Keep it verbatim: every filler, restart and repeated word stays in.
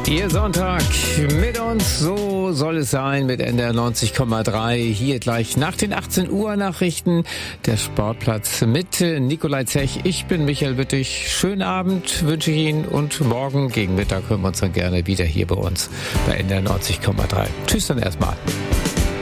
Ihr Sonntag mit uns, so soll es sein, mit N D R neunzig Komma drei. Hier gleich nach den achtzehn Uhr Nachrichten der Sportplatz mit Nikolai Zech. Ich bin Michael Wittig. Schönen Abend wünsche ich Ihnen und morgen gegen Mittag hören wir uns dann gerne wieder hier bei uns bei N D R neunzig Komma drei. Tschüss dann erstmal.